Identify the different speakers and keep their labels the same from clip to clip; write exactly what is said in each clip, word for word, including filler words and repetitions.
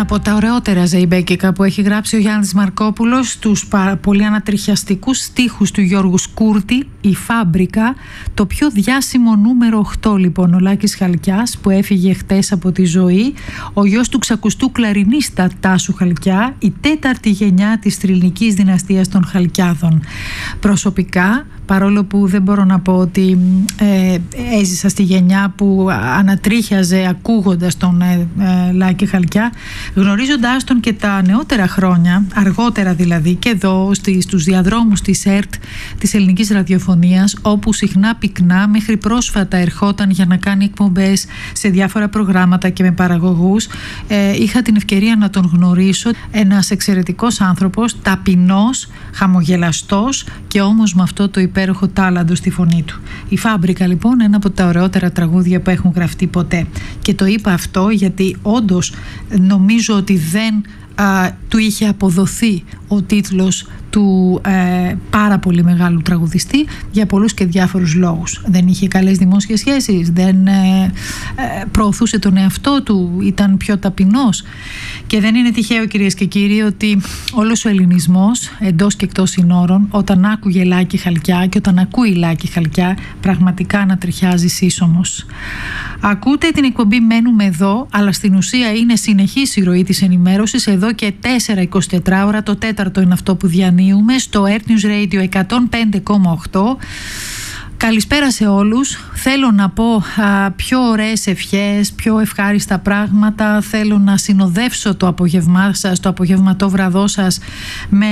Speaker 1: από τα ωραιότερα ζεϊμπέκικα που έχει γράψει ο Γιάννης Μαρκόπουλος, τους πολύ ανατριχιαστικούς στίχους του Γιώργου Σκούρτη, η Φάμπρικα, το πιο διάσημο νούμερο οκτώ λοιπόν, ο Λάκης Χαλκιάς που έφυγε χτες από τη ζωή, ο γιος του ξακουστού κλαρινίστα Τάσου Χαλκιά, η τέταρτη γενιά της θρυλικής δυναστείας των Χαλκιάδων. Προσωπικά, παρόλο που δεν μπορώ να πω ότι ε, έζησα στη γενιά που ανατρίχιαζε ακούγοντας τον ε, ε, Λάκη Χαλκιά, γνωρίζοντάς τον και τα νεότερα χρόνια, αργότερα δηλαδή και εδώ στις, στους διαδρόμους της ΕΡΤ, της ελληνικής ραδιοφωνίας, όπου συχνά πυκνά μέχρι πρόσφατα ερχόταν για να κάνει εκπομπές σε διάφορα προγράμματα και με παραγωγούς, ε, είχα την ευκαιρία να τον γνωρίσω. Ένας εξαιρετικός άνθρωπος, ταπεινός, χαμογελαστός και όμως με αυτό το υπέροχο τάλαντο στη φωνή του. Η Φάμπρικα λοιπόν, ένα από τα ωραιότερα τραγούδια που έχουν γραφτεί ποτέ. Και το είπα αυτό γιατί όντως νομίζω ότι δεν α, του είχε αποδοθεί ο τίτλος του ε, πάρα πολύ μεγάλου τραγουδιστή για πολλούς και διάφορους λόγους. Δεν είχε καλές δημόσιες σχέσεις, δεν ε, ε, προωθούσε τον εαυτό του, ήταν πιο ταπεινός. Και δεν είναι τυχαίο, κυρίες και κύριοι, ότι όλος ο ελληνισμός εντός και εκτός συνόρων, όταν άκουγε Λάκη Χαλκιά και όταν ακούει Λάκη Χαλκιά, πραγματικά ανατριχιάζει σύσσωμος. Ακούτε την εκπομπή «Μένουμε εδώ», αλλά στην ουσία είναι συνεχής η ροή της ενημέρωσης εδώ και τέσσερα εικοσιτέσσερις ώρα. Το τέταρτο είναι αυτό που διανύουμε στο Earth News Radio εκατόν πέντε κόμμα οκτώ. Καλησπέρα σε όλους. Θέλω να πω α, πιο ωραίες ευχές, πιο ευχάριστα πράγματα. Θέλω να συνοδεύσω το απόγευμά σας, το απογευματόβραδό σας με,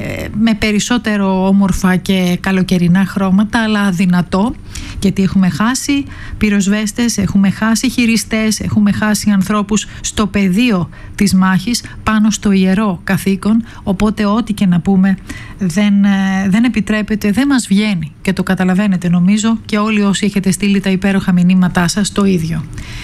Speaker 1: με περισσότερο όμορφα και καλοκαιρινά χρώματα, αλλά δυνατό, γιατί έχουμε χάσει πυροσβέστες, έχουμε χάσει χειριστές, έχουμε χάσει ανθρώπους στο πεδίο της μάχης, πάνω στο ιερό καθήκον, οπότε ό,τι και να πούμε δεν, δεν επιτρέπεται, δεν μας βγαίνει και το καταλαβαίνετε νομίζω και όλοι όσοι έχετε στείλει τα υπέροχα μηνύματά σας το ίδιο.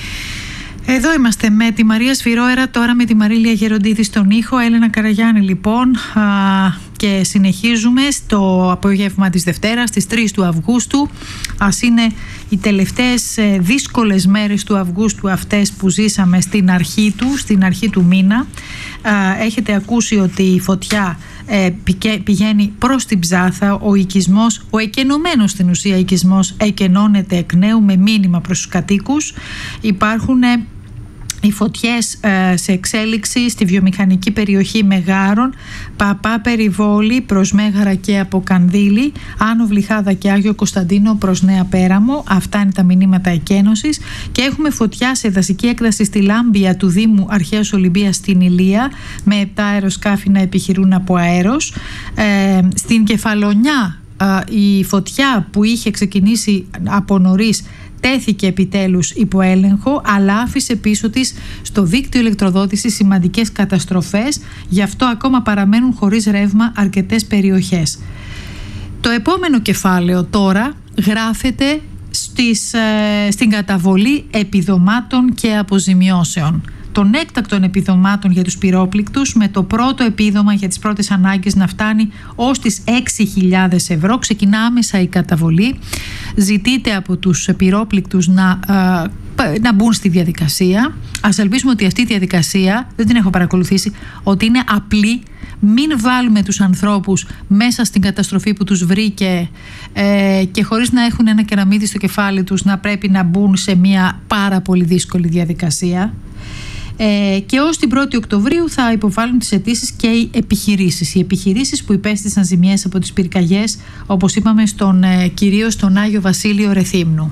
Speaker 1: Εδώ είμαστε με τη Μαρία Σφυρόερα, τώρα με τη Μαρίλια Γεροντίδη στον ήχο, Έλενα Καραγιάννη λοιπόν, α, και συνεχίζουμε στο απόγευμα της Δευτέρας, στις τρεις του Αυγούστου. Ας είναι οι τελευταίες ε, δύσκολες μέρες του Αυγούστου αυτές που ζήσαμε στην αρχή του, στην αρχή του μήνα. Α, έχετε ακούσει ότι η φωτιά ε, πηγαίνει προς την Ψάθα, ο οικισμός, ο εκενωμένος στην ουσία οικισμός εκενώνεται εκ νέου με μήνυμα προς τους κατοίκους. Υπάρχουν ε, οι φωτιές ε, σε εξέλιξη στη βιομηχανική περιοχή Μεγάρων, Παπά Περιβόλη προς Μέγαρα και από Κανδύλη, Άνω Βλυχάδα και Άγιο Κωνσταντίνο προς Νέα Πέραμο. Αυτά είναι τα μηνύματα εκένωσης. Και έχουμε φωτιά σε δασική έκταση στη Λάμπια του Δήμου Αρχαίας Ολυμπίας στην Ηλία, με επτά αεροσκάφη να επιχειρούν από αέρος. Ε, στην Κεφαλονιά ε, η φωτιά που είχε ξεκινήσει από νωρίς τέθηκε επιτέλους υπό έλεγχο, αλλά άφησε πίσω της στο δίκτυο ηλεκτροδότησης σημαντικές καταστροφές, γι' αυτό ακόμα παραμένουν χωρίς ρεύμα αρκετές περιοχές. Το επόμενο κεφάλαιο τώρα γράφεται στις, ε, στην καταβολή επιδομάτων και αποζημιώσεων. Των έκτακτων επιδομάτων για τους πυρόπληκτους, με το πρώτο επίδομα για τις πρώτες ανάγκες να φτάνει ως τις έξι χιλιάδες ευρώ. Ξεκινά άμεσα η καταβολή. Ζητείτε από τους πυρόπληκτους να, να μπουν στη διαδικασία. Ας ελπίσουμε ότι αυτή η διαδικασία, δεν την έχω παρακολουθήσει, ότι είναι απλή. Μην βάλουμε τους ανθρώπους μέσα στην καταστροφή που τους βρήκε ε, και χωρίς να έχουν ένα κεραμίδι στο κεφάλι τους να πρέπει να μπουν σε μια πάρα πολύ δύσκολη διαδικασία. Ε, και ως την πρώτη Οκτωβρίου θα υποβάλουν τις αιτήσεις και οι επιχειρήσεις. Οι επιχειρήσεις που υπέστησαν ζημιές από τις πυρκαγιές, όπως είπαμε, στον, ε, κυρίως στον Άγιο Βασίλειο Ρεθύμνου.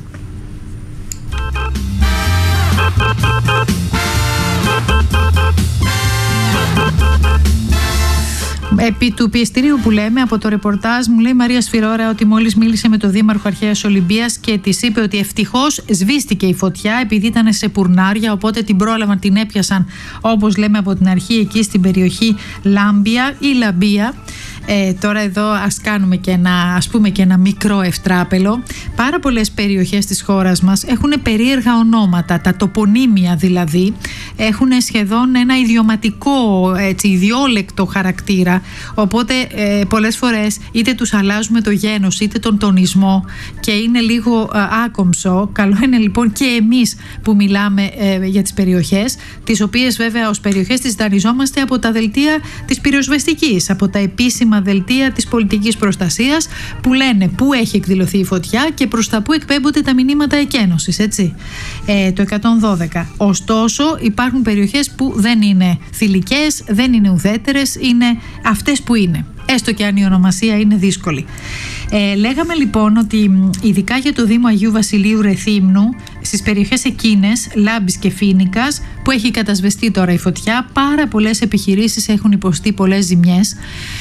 Speaker 1: Επί του πιεστηρίου που λέμε, από το ρεπορτάζ μου λέει η Μαρία Σφυρόρα ότι μόλις μίλησε με τον Δήμαρχο Αρχαίας Ολυμπίας και της είπε ότι ευτυχώς σβήστηκε η φωτιά επειδή ήταν σε πουρνάρια, οπότε την πρόλαβαν, την έπιασαν όπως λέμε από την αρχή εκεί στην περιοχή Λάμπια ή Λαμπία. Ε, τώρα εδώ ας κάνουμε και ένα, ας πούμε και ένα μικρό ευτράπελο. Πάρα πολλές περιοχές της χώρας μας έχουν περίεργα ονόματα, τα τοπονύμια δηλαδή έχουν σχεδόν ένα ιδιωματικό, έτσι, ιδιόλεκτο χαρακτήρα, οπότε ε, πολλές φορές είτε τους αλλάζουμε το γένος είτε τον τονισμό και είναι λίγο ε, άκομψο. Καλό είναι λοιπόν και εμείς που μιλάμε ε, για τις περιοχές, τις οποίες βέβαια ως περιοχές τις δανειζόμαστε από τα δελτία της πυροσβεστικής, από τα επίσημα δελτία της πολιτικής προστασίας που λένε πού έχει εκδηλωθεί η φωτιά και προς τα πού εκπέμπονται τα μηνύματα εκένωσης, έτσι. Ε, το εκατόν δώδεκα. Ωστόσο υπάρχουν περιοχές που δεν είναι θηλυκές, δεν είναι ουδέτερες, είναι αυτές που είναι, έστω και αν η ονομασία είναι δύσκολη. Ε, λέγαμε λοιπόν ότι ειδικά για το Δήμο Αγίου Βασιλείου Ρεθύμνου, στις περιοχές εκείνες, Λάμπης και Φοίνικας, που έχει κατασβεστεί τώρα η φωτιά, πάρα πολλές επιχειρήσεις έχουν υποστεί πολλές ζημιές.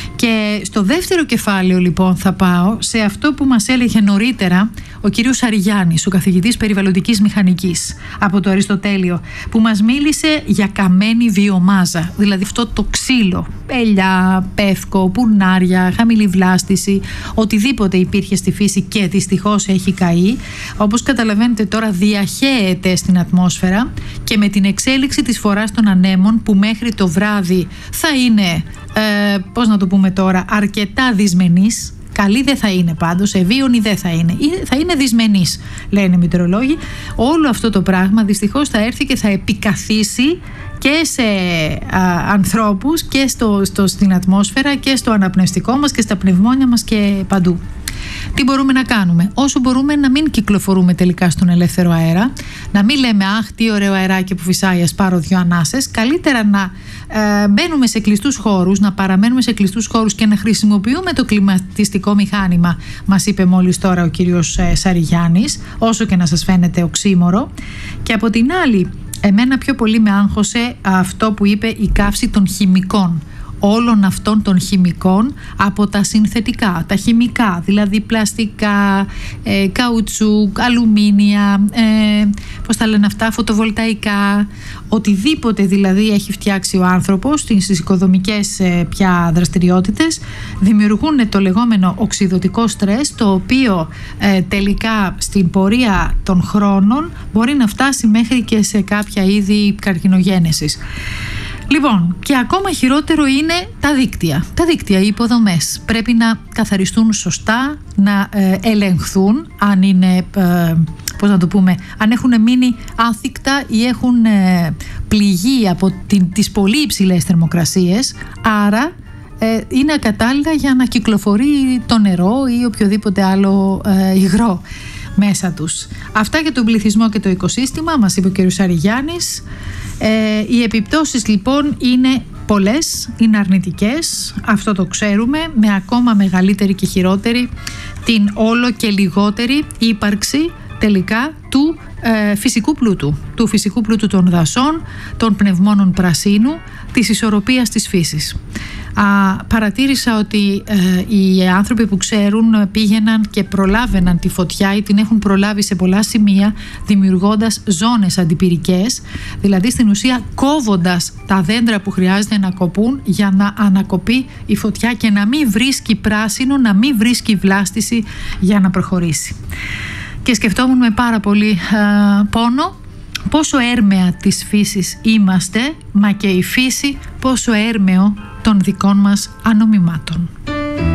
Speaker 1: Και στο δεύτερο κεφάλαιο λοιπόν θα πάω σε αυτό που μας έλεγε νωρίτερα ο κύριος Σαριγιάννης, ο καθηγητής περιβαλλοντικής μηχανικής από το Αριστοτέλειο, που μας μίλησε για καμένη βιομάζα, δηλαδή αυτό το ξύλο, ελιά, πεύκο, πουρνάρια, χαμηλή βλάστηση, οτιδήποτε υπήρχε στη φύση και δυστυχώς έχει καεί, όπως καταλαβαίνετε τώρα διαχέεται στην ατμόσφαιρα και με την εξέλιξη της φοράς των ανέμων που μέχρι το βράδυ θα είναι, ε, πώς να το πούμε τώρα, αρκετά δυσμενής. Καλή δεν θα είναι πάντως, ευίωνη δεν θα είναι. Θα είναι δυσμενής, λένε οι μετεωρολόγοι. Όλο αυτό το πράγμα δυστυχώς θα έρθει και θα επικαθίσει και σε α, ανθρώπους και στο, στο, στην ατμόσφαιρα και στο αναπνευστικό μας και στα πνευμόνια μας και παντού. Τι μπορούμε να κάνουμε? Όσο μπορούμε να μην κυκλοφορούμε τελικά στον ελεύθερο αέρα, να μην λέμε αχ τι ωραίο αεράκι που φυσάει, ας πάρω δυο ανάσες. Καλύτερα να ε, μπαίνουμε σε κλειστούς χώρους, να παραμένουμε σε κλειστούς χώρους και να χρησιμοποιούμε το κλιματιστικό μηχάνημα, μας είπε μόλις τώρα ο κύριος ε, Σαριγιάννης, όσο και να σας φαίνεται οξύμορο. Και από την άλλη, εμένα πιο πολύ με άγχωσε αυτό που είπε, η καύση των χημικών, όλων αυτών των χημικών από τα συνθετικά, τα χημικά, δηλαδή πλαστικά, ε, καουτσούκ, αλουμίνια, ε, πώς τα λένε αυτά, φωτοβολταϊκά, οτιδήποτε δηλαδή έχει φτιάξει ο άνθρωπος στις οικοδομικές ε, πια δραστηριότητες, δημιουργούν το λεγόμενο οξυδωτικό στρες, το οποίο ε, τελικά στην πορεία των χρόνων μπορεί να φτάσει μέχρι και σε κάποια είδη καρκινογένεσης. Λοιπόν, και ακόμα χειρότερο είναι τα δίκτυα. Τα δίκτυα, οι υποδομές πρέπει να καθαριστούν σωστά, να ε, ελεγχθούν αν είναι, ε, πώς να το πούμε, αν έχουν μείνει άθικτα ή έχουν ε, πληγεί από την, τις πολύ υψηλές θερμοκρασίες, άρα ε, είναι ακατάλληλα για να κυκλοφορεί το νερό ή οποιοδήποτε άλλο ε, υγρό μέσα τους. Αυτά για τον πληθυσμό και το οικοσύστημα, μας είπε ο κ. Σαριγιάννης. Ε, οι επιπτώσεις λοιπόν είναι πολλές, είναι αρνητικές, αυτό το ξέρουμε, με ακόμα μεγαλύτερη και χειρότερη την όλο και λιγότερη ύπαρξη τελικά του ε, φυσικού πλούτου, του φυσικού πλούτου των δασών, των πνευμόνων πρασίνου, της ισορροπίας της φύσης. Α, παρατήρησα ότι ε, οι άνθρωποι που ξέρουν πήγαιναν και προλάβαιναν τη φωτιά ή την έχουν προλάβει σε πολλά σημεία, δημιουργώντας ζώνες αντιπυρικές, δηλαδή στην ουσία κόβοντας τα δέντρα που χρειάζεται να κοπούν για να ανακοπεί η φωτιά και να μην βρίσκει πράσινο, να μην βρίσκει βλάστηση για να προχωρήσει. Και σκεφτόμουν με πάρα πολύ ε, πόνο πόσο έρμεα της φύσης είμαστε, μα και η φύση πόσο έρμεο των δικών μας ανομιμάτων.